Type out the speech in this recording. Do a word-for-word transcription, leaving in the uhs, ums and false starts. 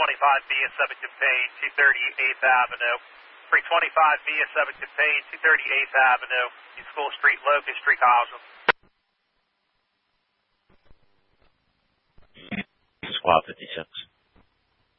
twenty-five via seven contained, two thirty-eighth Avenue. three twenty-five via seven contained, two thirty-eighth Avenue, in School Street, Locust Street, Cosmo. Squad fifty-six.